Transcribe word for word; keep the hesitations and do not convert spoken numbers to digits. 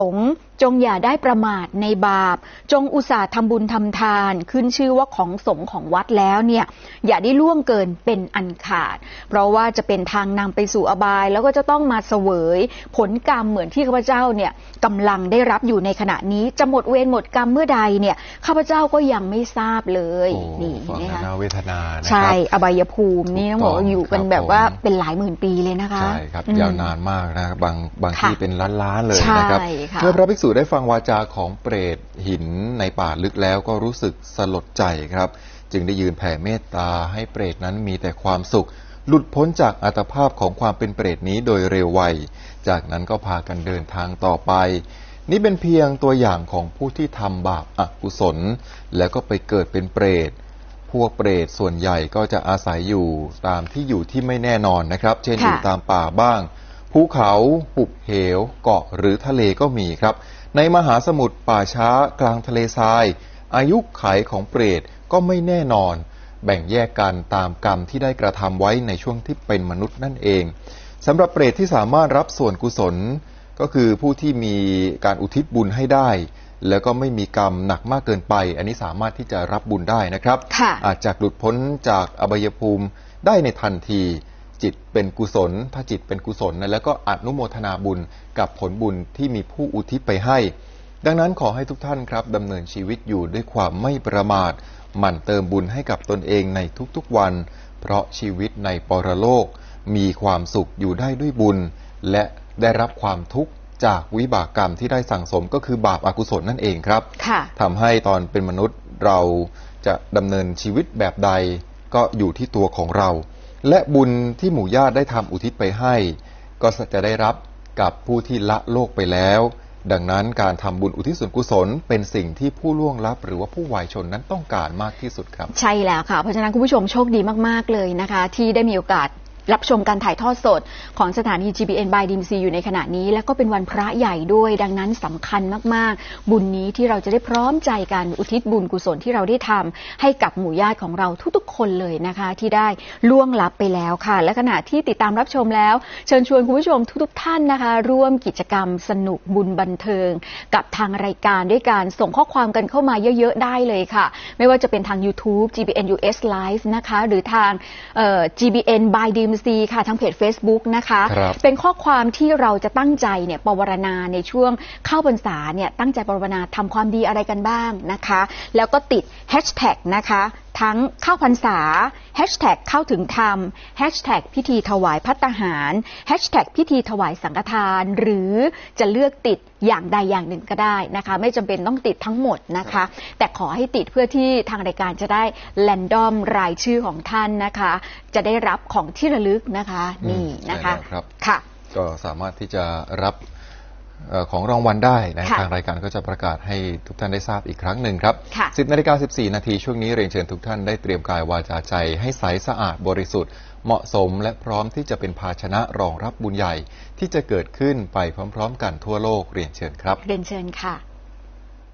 สงฆ์จงอย่าได้ประมาทในบาปจงอุตส่าห์ทำบุญทำทานขึ้นชื่อว่าของสงฆ์ของวัดแล้วเนี่ยอย่าได้ล่วงเกินเป็นอันขาดเพราะว่าจะเป็นทางนำไปสู่อบายแล้วก็จะต้องมาเสวยผลกรรมเหมือนที่ข้าพเจ้าเนี่ยกำลังได้รับอยู่ในขณะนี้จะหมดเวรหมดกรรมเมื่อใดเนี่ยข้าพเจ้าก็ยังไม่ทราบเลยนี่นะคะเวทนานะครับใช่อบายภูมินี่ต้องบอกว่าอยู่กันแบบว่าเป็นหลายหมื่นปีเลยนะคะใช่ครับยาวนานมากนะบางบางที่เป็นล้านๆเลยนะครับเมื่อพระภิกษุได้ฟังวาจาของเปรตหินในป่าลึกแล้วก็รู้สึกสลดใจครับจึงได้ยืนแผ่เมตตาให้เปรตนั้นมีแต่ความสุขหลุดพ้นจากอัตภาพของความเป็นเปรตนี้โดยเร็วไวจากนั้นก็พากันเดินทางต่อไปนี่เป็นเพียงตัวอย่างของผู้ที่ทำบาปอกุศลแล้วก็ไปเกิดเป็นเปรตพวกเปรตส่วนใหญ่ก็จะอาศัยอยู่ตามที่อยู่ที่ไม่แน่นอนนะครับเช่นอยู่ตามป่าบ้างภูเขาหุบเหวเกาะหรือทะเลก็มีครับในมหาสมุทรป่าช้ากลางทะเลทรายอายุขัยของเปรตก็ไม่แน่นอนแบ่งแยกกันตามกรรมที่ได้กระทำไว้ในช่วงที่เป็นมนุษย์นั่นเองสำหรับเปรตที่สามารถรับส่วนกุศลก็คือผู้ที่มีการอุทิศบุญให้ได้แล้วก็ไม่มีกรรมหนักมากเกินไปอันนี้สามารถที่จะรับบุญได้นะครับอาจจะหลุดพ้นจากอบายภูมิได้ในทันทีจิตเป็นกุศลถ้าจิตเป็นกุศลนะแล้วก็อนุโมทนาบุญกับผลบุญที่มีผู้อุทิศไปให้ดังนั้นขอให้ทุกท่านครับดำเนินชีวิตอยู่ด้วยความไม่ประมาทหมั่นเติมบุญให้กับตนเองในทุกๆวันเพราะชีวิตในปรโลกมีความสุขอยู่ได้ด้วยบุญและได้รับความทุกข์จากวิบากกรรมที่ได้สั่งสมก็คือบาปอกุศลนั่นเองครับทำให้ตอนเป็นมนุษย์เราจะดำเนินชีวิตแบบใดก็อยู่ที่ตัวของเราและบุญที่หมู่ญาติได้ทำอุทิศไปให้ก็จะได้รับกับผู้ที่ละโลกไปแล้วดังนั้นการทำบุญอุทิศส่วนกุศลเป็นสิ่งที่ผู้ล่วงลับหรือว่าผู้วายชนนั้นต้องการมากที่สุดครับใช่แล้วค่ะเพราะฉะนั้นคุณผู้ชมโชคดีมากๆเลยนะคะที่ได้มีโอกาสรับชมการถ่ายทอดสดของสถานี จี บี เอ็น by ดี เอ็ม ซี อยู่ในขณะนี้และก็เป็นวันพระใหญ่ด้วยดังนั้นสำคัญมากๆบุญนี้ที่เราจะได้พร้อมใจกันอุทิศบุญกุศลที่เราได้ทำให้กับหมู่ญาติของเราทุกๆคนเลยนะคะที่ได้ล่วงลับไปแล้วค่ะและขณะที่ติดตามรับชมแล้วเชิญชวนคุณผู้ชมทุกๆท่านนะคะร่วมกิจกรรมสนุกบุญบันเทิงกับทางรายการด้วยการส่งข้อความกันเข้ามาเยอะๆได้เลยค่ะไม่ว่าจะเป็นทาง YouTube จี บี เอ็น ยู เอส Live นะคะหรือทาง จี บี เอ็น by ดี เอ็ม ซี ค่ะทางเพจ Facebook นะคะเป็นข้อความที่เราจะตั้งใจเนี่ยปวารณาในช่วงเข้าพรรษาเนี่ยตั้งใจปวารณาทำความดีอะไรกันบ้างนะคะแล้วก็ติดแฮชแท็กนะคะทั้งเข้าพรรษาแฮชแท็กเข้าถึงธรรมแฮชแท็กพิธีถวายภัตตาหารแฮชแท็กพิธีถวายสังฆทานหรือจะเลือกติดอย่างใดอย่างหนึ่งก็ได้นะคะไม่จำเป็นต้องติดทั้งหมดนะคะแต่ขอให้ติดเพื่อที่ทางรายการจะได้แรนดอมรายชื่อของท่านนะคะจะได้รับของที่ระลึกนะคะนี่นะคะค่ะก็สามารถที่จะรับของรางวัลได้นะทางรายการก็จะประกาศให้ทุกท่านได้ทราบอีกครั้งหนึ่งครับสิบนาฬิกาสิบสี่นาทีช่วงนี้เรียนเชิญทุกท่านได้เตรียมกายวาจาใจให้ใสสะอาดบริสุทธิ์เหมาะสมและพร้อมที่จะเป็นภาชนะรองรับบุญใหญ่ที่จะเกิดขึ้นไปพร้อมๆกันทั่วโลกเรียนเชิญครับเรียนเชิญค่ะ